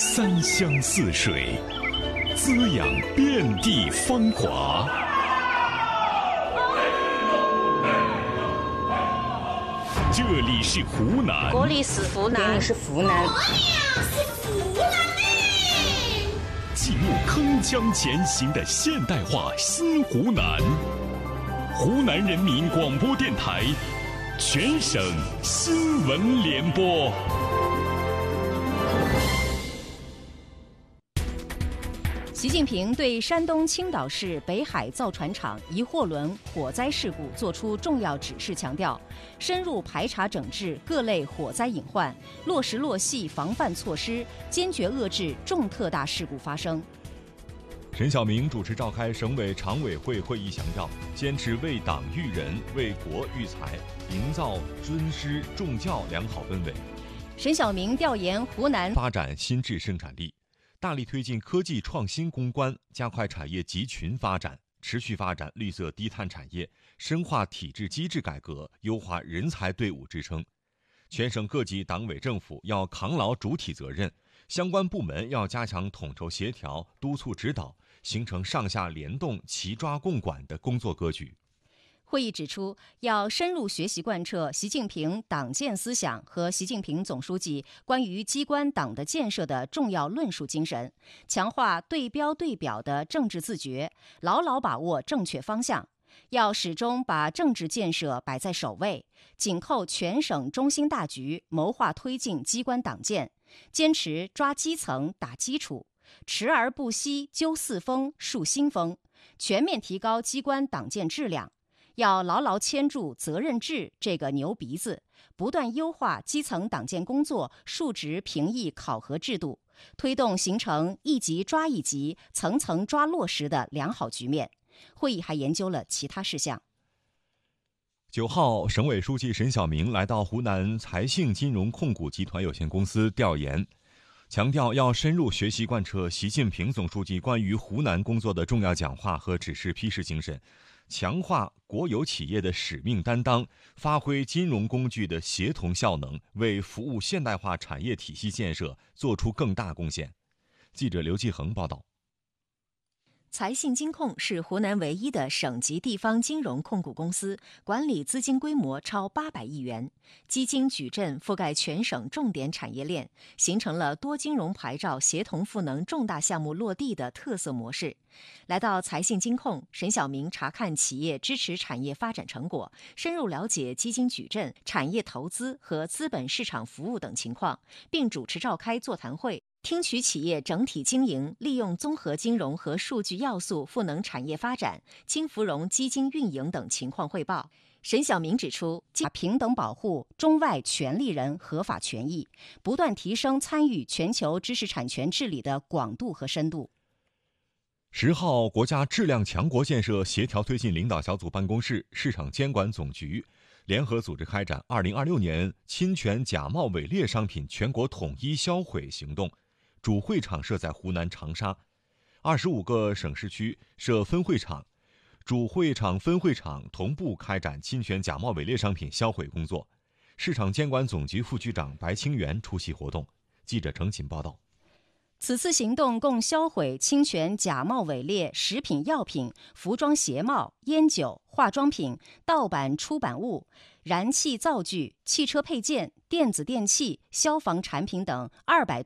三湘四水，滋养遍地芳华。这里是湖南， 这里是湖南， 这里是湖南， 进入铿锵前行的现代化新湖南。湖南人民广播电台全省新闻联播。 习近平对山东青岛市北海造船厂一货轮火灾事故作出重要指示，强调深入排查整治各类火灾隐患，落实落细防范措施，坚决遏制重特大事故发生。 沈晓明主持召开省委常委会会议，强调坚持为党育人、为国育才，营造尊师重教良好氛围。 沈晓明调研湖南发展新质生产力，大力推进科技创新攻关，加快产业集群发展，持续发展绿色低碳产业，深化体制机制改革，优化人才队伍支撑。全省各级党委政府要扛牢主体责任，相关部门要加强统筹协调、督促指导，形成上下联动、齐抓共管的工作格局。 会议指出，要深入学习贯彻习近平党建思想和习近平总书记关于机关党的建设的重要论述精神，强化对标对表的政治自觉，牢牢把握正确方向。要始终把政治建设摆在首位，紧扣全省中心大局，谋划推进机关党建，坚持抓基层打基础，持而不息究四风树新风，全面提高机关党建质量。要牢牢牵住责任制这个牛鼻子，不断优化基层党建工作述职评议考核制度，推动形成一级抓一级、层层抓落实的良好局面。会议还研究了其他事项。 9号，省委书记沈晓明来到湖南财信金融控股集团有限公司调研，强调要深入学习贯彻习近平总书记关于湖南工作的重要讲话和指示批示精神，强化国有企业的使命担当，发挥金融工具的协同效能，为服务现代化产业体系建设做出更大贡献。记者刘继恒报道。 财信金控是湖南唯一的省级地方金融控股公司，管理资金规模超800亿元，基金矩阵覆盖全省重点产业链，形成了多金融牌照协同赋能重大项目落地的特色模式。来到财信金控，沈晓明查看企业支持产业发展成果，深入了解基金矩阵、产业投资和资本市场服务等情况，并主持召开座谈会，听取企业整体经营利用综合金融和数据要素赋能产业发展、金芙蓉基金运营等情况汇报。沈晓明指出，平等保护中外权利人合法权益，不断提升参与全球知识产权治理的广度和深度。 10号，国家质量强国建设协调推进领导小组办公室、市场监管总局联合组织开展2026年侵权假冒伪劣商品全国统一销毁行动，主会场设在湖南长沙，25个省市区设分会场，主会场、分会场同步开展侵权假冒伪劣商品销毁工作。市场监管总局副局长白清源出席活动。记者程锦报道。 此次行动共销毁侵权假冒伪劣食品药品、服装鞋帽、烟酒、化妆品、盗版出版物、燃气灶具、汽车配件、电子电器、消防产品等200